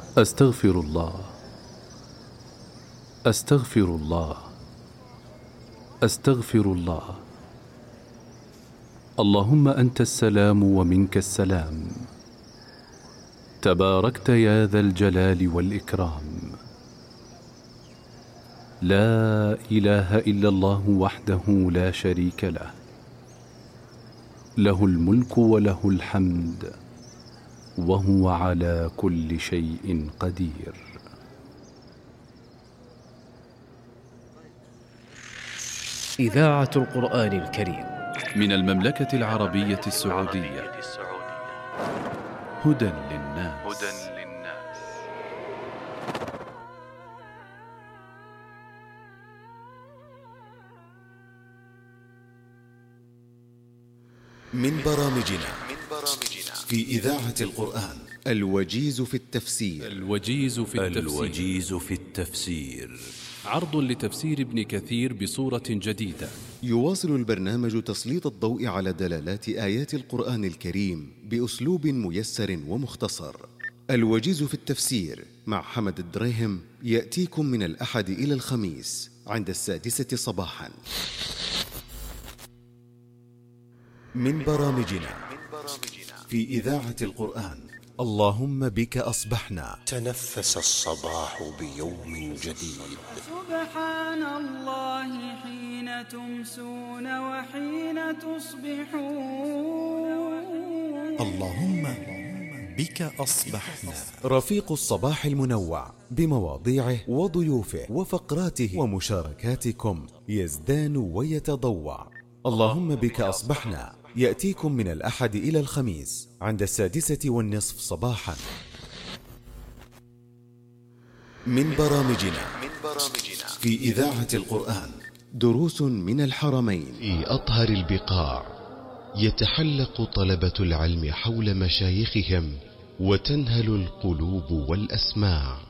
أستغفر الله، أستغفر الله، أستغفر الله. اللهم أنت السلام ومنك السلام، تباركت يا ذا الجلال والإكرام. لا إله إلا الله وحده لا شريك له، له الملك وله الحمد وهو على كل شيء قدير. إذاعة القرآن الكريم من المملكة العربية السعودية. هدى للناس. من برامجنا في إذاعة القرآن الوجيز في التفسير. الوجيز في التفسير عرض لتفسير ابن كثير بصورة جديدة. يواصل البرنامج تسليط الضوء على دلالات آيات القرآن الكريم بأسلوب ميسر ومختصر. الوجيز في التفسير مع حمد الدريهم يأتيكم من الأحد إلى الخميس عند 6:00 صباحا. من برامجنا في إذاعة القرآن اللهم بك أصبحنا. تنفس الصباح بيوم جديد. سبحان الله حين تمسون وحين تصبحون. اللهم بك أصبحنا. رفيق الصباح المنوع بمواضيعه وضيوفه وفقراته ومشاركاتكم يزدان ويتضوع. اللهم بك أصبحنا يأتيكم من الأحد إلى الخميس عند 6:30 صباحا. من برامجنا في إذاعة القرآن دروس من الحرمين. في أطهر البقاع يتحلق طلبة العلم حول مشايخهم وتنهل القلوب والأسماع.